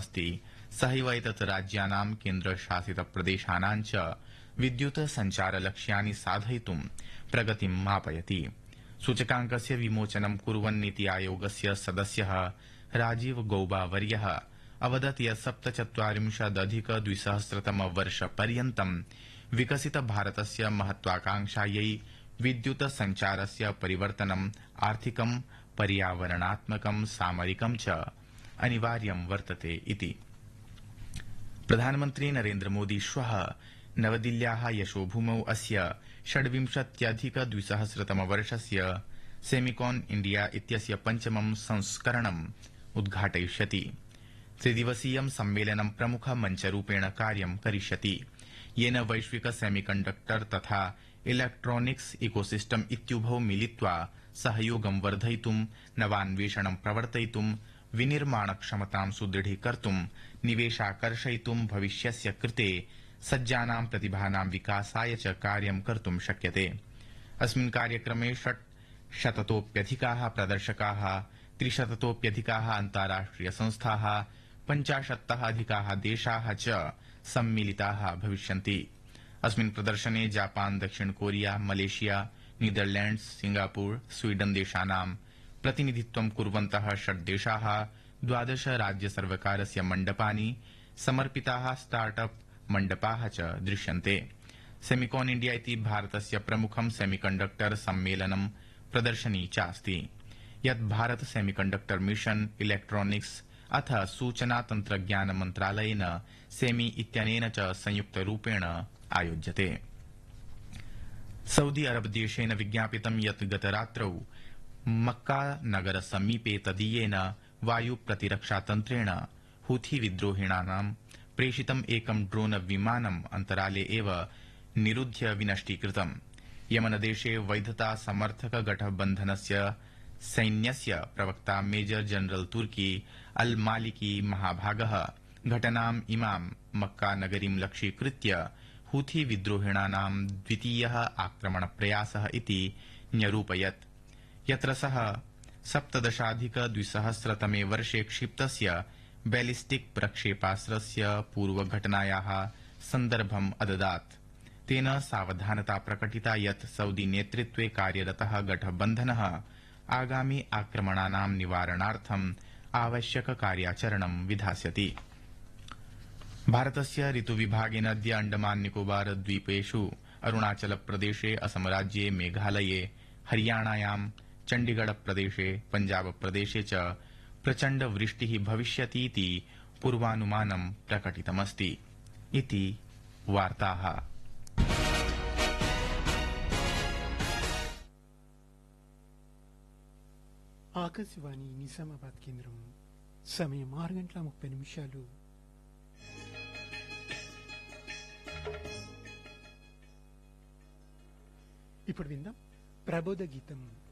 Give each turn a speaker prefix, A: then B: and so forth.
A: प्रकटितमस्ति। सहैव एतत् राज्यानां केन्द्रशासितप्रदेशानां च विद्युत संचारलक्ष्यानि साधयितुं प्रगतिं मापयति। सूचकाङ्कस्य विमोचनं कुर्वन् नीति आयोगस्य सदस्यः राजीव गौबा वर्यः अवदत् यत् 47-अधिक-2000 विकसित भारतस्य महत्वाकांक्षायै विद्युत संचारस्य परिवर्तनम् आर्थिकं, पर्यावरणात्मकं, सामरिकं च अनिवार्यं वर्तते इति। प्रधानमन्त्री नरेन्द्र मोदी श्वः नवदिल्ल्याः यशोभूमौ अस्य 26-अधिक-2000 सेमिकॉन इंडिया इत्यस्य पञ्चमं संस्करणम् उद्घाटयिष्यति। त्रिदिवसीयं सम्मेलनं प्रमुख मञ्चरूपेण कार्यं करिष्यति, येन वैश्विक सेमीकण्डक्टर तथा इलेक्ट्रॉनिक्स इकोसिस्टम इत्युभौ मिलित्वा सहयोगं वर्धयितुं, नवान्वेषणं प्रवर्तयितुं, विनिर्माणक्षमतां सुदृढीकर्तुं, निवेशाकर्षयितुं, भविष्यस्य कृते सज्जानां प्रतिभानां विकासाय च कार्यं कर्तुं शक्यते। अस्मिन् कार्यक्रमे 600तोऽप्यधिकाः प्रदर्शकाः, 300तोऽप्यधिकाः अन्ताराष्ट्रिय संस्थाः, 50तः अधिकाः देशाः च सम्मिलिताः भविष्यन्ति। अस्मिन् प्रदर्शने जापान, दक्षिण Korea, Malaysia, Netherlands, Singapore, Sweden देशानां प्रतिनिधित्वं कुर्वन्तः 6 देशाः, 12 राज्यसर्वकारस्य मण्डपानि, समर्पिताः स्टार्टअप मण्डपाः च दृश्यन्ते। सेमिकॉन इंडिया इति भारतस्य प्रमुखं सेमीकण्डक्टर सम्मेलनं प्रदर्शनी चास्ति, यत् भारत सेमीकण्डक्टर मिशन, इलेक्ट्रॉनिक्स अथ सूचना तन्त्रज्ञान मन्त्रालयेन सेमी इत्यनेन च संयुक्तरूपेण आयोज्यते। सऊदी अरब देशेन विज्ञापितं यत् गतरात्रौ मक्का नगर समीपे तदीयेन वायु प्रतिरक्षातन्त्रेण हूथी विद्रोहिणानां प्रेषितम् एकं ड्रोन विमानम् अन्तराले एव निरुध्य विनष्टीकृतम्। यमनदेशे वैधता समर्थक गठबन्धनस्य सैन्यस्य प्रवक्ता मेजर जनरल तुर्की अल मालिकी महाभागः घटनाम् इमां मक्का नगरीं लक्ष्यीकृत्य हूथी विद्रोहिणानां द्वितीयः आक्रमणप्रयासः इति न्यरूपयत्, यत्र सः 17-2000 वर्षे क्षिप्तस्य बैलिस्टिक प्रक्षेपास्त्रस्य पूर्वघटनायाः सन्दर्भम् अददात्। तेन सावधानता प्रकटिता यत् सऊदी नेतृत्वे कार्यरतः गठबन्धनः आगामि आक्रमणानां निवारणार्थम् आवश्यक कार्याचरणं विधास्यति। भारतस्य ऋतुविभागेन अद्य अंडमान निकोबार द्वीपेषु अरुणाचल प्रदेशे, असम राज्ये, मेघालये, हरियाणायां, चण्डीगढ़ प्रदेशे, पंजाब प्रदेशे च प्रचण्ड वृष्टिः भविष्यतीति पूर्वानुमानं प्रकटितमस्ति इति वार्ताः।
B: ఆకాశవాణి నిజామాబాద్ కేంద్రం సమయం 6:30 ఇప్పుడు విందాం ప్రబోధ గీతం.